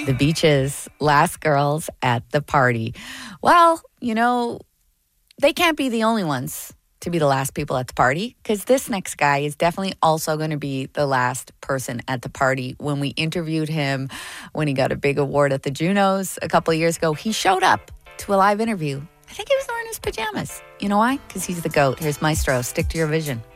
The Beaches, last girls at the party. Well, they can't be the only ones to be the last people at the party, because this next guy is definitely also going to be the last person at the party. When we interviewed him, when he got a big award at the Junos a couple of years ago, he showed up to a live interview. I think he was wearing his pajamas. You know why? Because he's the GOAT. Here's Maestro. Stick to your vision.